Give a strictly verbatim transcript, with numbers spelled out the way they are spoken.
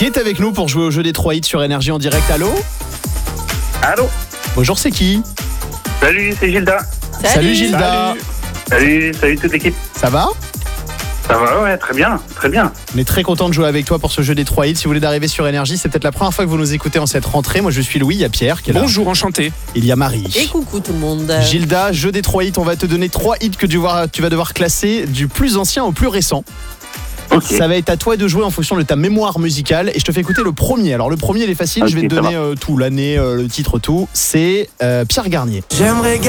qui est avec nous pour jouer au jeu des trois hits sur Énergie en direct. Allô ? Allô ? Bonjour, c'est qui ? Salut, c'est Gilda. Salut, Salut Gilda. Salut, salut toute l'équipe. Ça va ? Ça va, ouais, très bien, très bien. On est très content de jouer avec toi pour ce jeu des trois hits. Si vous voulez d'arriver sur Énergie, c'est peut-être la première fois que vous nous écoutez en cette rentrée. Moi, je suis Louis, il y a Pierre qui est là. Bonjour, enchanté. Il y a Marie. Et coucou tout le monde. Gilda, jeu des trois hits, on va te donner trois hits que tu vas, tu vas devoir classer du plus ancien au plus récent. Okay. Ça va être à toi de jouer en fonction de ta mémoire musicale et je te fais écouter le premier. Alors le premier il est facile, okay, je vais te donner euh, tout, l'année, euh, le titre, tout. C'est euh, Pierre Garnier. J'aimerais garder